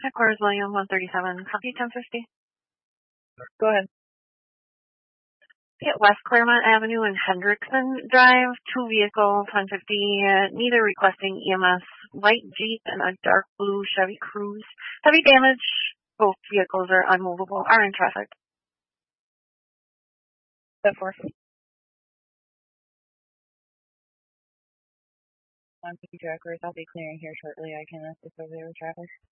Headquarters William 137, copy 1050. Go ahead. At West Claremont Avenue and Hendrickson Drive, 2 vehicles, 150, neither requesting EMS, white Jeep and a dark blue Chevy Cruze. Heavy damage, both vehicles are unmovable, are in traffic. Step 4. On trackers, I'll be clearing here shortly. I can assist over there with traffic.